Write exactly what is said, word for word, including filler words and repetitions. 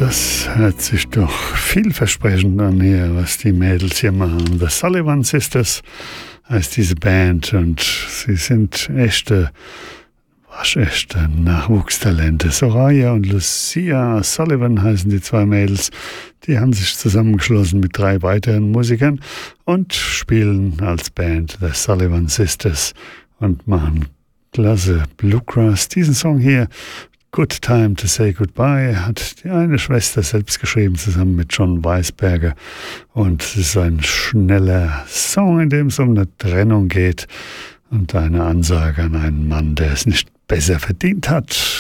Das hört sich doch vielversprechend an hier, was die Mädels hier machen. The Sullivan Sisters heißt diese Band und sie sind echte, waschechte Nachwuchstalente. Soraya und Lucia Sullivan heißen die zwei Mädels. Die haben sich zusammengeschlossen mit drei weiteren Musikern und spielen als Band The Sullivan Sisters und machen klasse Bluegrass. Diesen Song hier, Good Time to Say Goodbye, hat die eine Schwester selbst geschrieben, zusammen mit John Weisberger. Und es ist ein schneller Song, in dem es um eine Trennung geht und eine Ansage an einen Mann, der es nicht besser verdient hat.